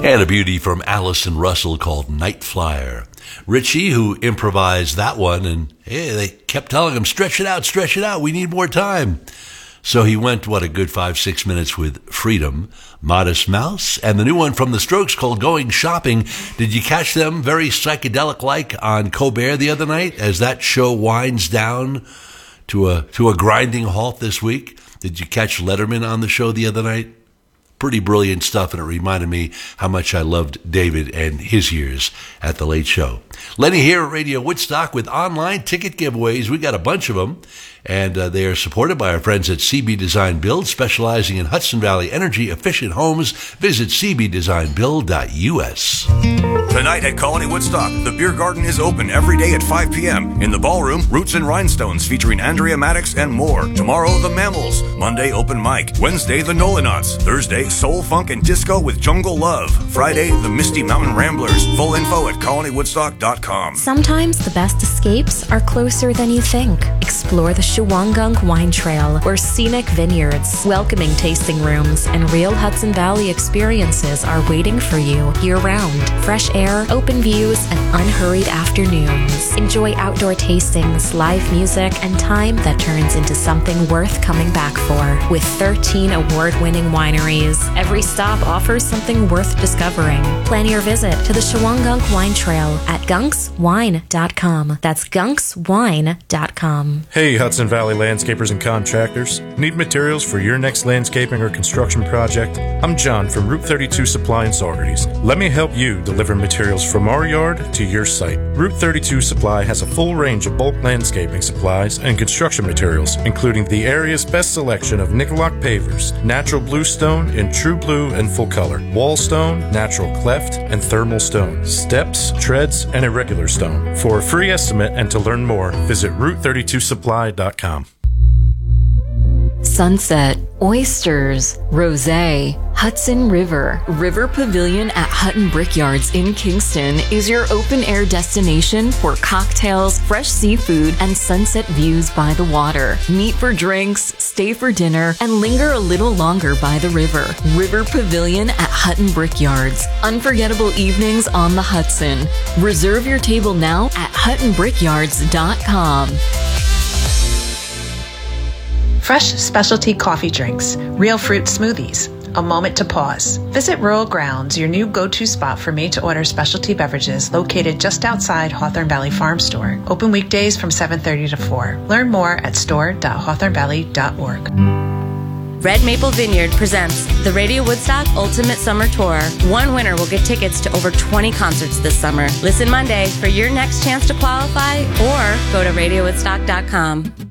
And a beauty from Allison Russell called Night Flyer. Richie, who improvised that one, and they kept telling him, stretch it out, we need more time. So he went, a good 5-6 minutes with Freedom, Modest Mouse, and the new one from the Strokes called Going Shopping. Did you catch them very psychedelic-like on Colbert the other night as that show winds down to a grinding halt this week? Did you catch Letterman on the show the other night? Pretty brilliant stuff, and it reminded me how much I loved David and his years at The Late Show. Lenny here at Radio Woodstock with online ticket giveaways. We got a bunch of them, and they are supported by our friends at CB Design Build, specializing in Hudson Valley energy-efficient homes. Visit cbdesignbuild.us. Tonight at Colony Woodstock, the beer garden is open every day at 5 p.m. In the ballroom, Roots and Rhinestones featuring Andrea Maddox and more. Tomorrow, the Mammals. Monday, open mic. Wednesday, the Nolanauts. Thursday, soul, funk, and disco with Jungle Love. Friday, the Misty Mountain Ramblers. Full info at colonywoodstock.com. Sometimes the best escapes are closer than you think. Explore the Shawangunk Wine Trail, where scenic vineyards, welcoming tasting rooms, and real Hudson Valley experiences are waiting for you year-round. Fresh air, open views, and unhurried afternoons. Enjoy outdoor tastings, live music, and time that turns into something worth coming back for. With 13 award-winning wineries, every stop offers something worth discovering. Plan your visit to the Shawangunk Wine Trail at gunkswine.com. That's gunkswine.com. Hey, Hudson Valley landscapers and contractors. Need materials for your next landscaping or construction project? I'm John from Route 32 Supply in Saugerties. Let me help you deliver materials from our yard to your site. Route 32 Supply has a full range of bulk landscaping supplies and construction materials, including the area's best selection of Nicoloc pavers, natural blue stone in true blue and full color, wall stone, natural cleft, and thermal stone, steps, treads, and irregular stone. For a free estimate and to learn more, visit Route32Supply.com. Sunset, oysters, rosé, Hudson River. River Pavilion at Hutton Brickyards in Kingston is your open-air destination for cocktails, fresh seafood, and sunset views by the water. Meet for drinks, stay for dinner, and linger a little longer by the river. River Pavilion at Hutton Brickyards. Unforgettable evenings on the Hudson. Reserve your table now at HuttonBrickyards.com. Fresh specialty coffee drinks, real fruit smoothies, a moment to pause. Visit Rural Grounds, your new go-to spot for made-to-order specialty beverages located just outside Hawthorne Valley Farm Store. Open weekdays from 7:30 to 4. Learn more at store.hawthornevalley.org. Red Maple Vineyard presents the Radio Woodstock Ultimate Summer Tour. One winner will get tickets to over 20 concerts this summer. Listen Monday for your next chance to qualify or go to radiowoodstock.com.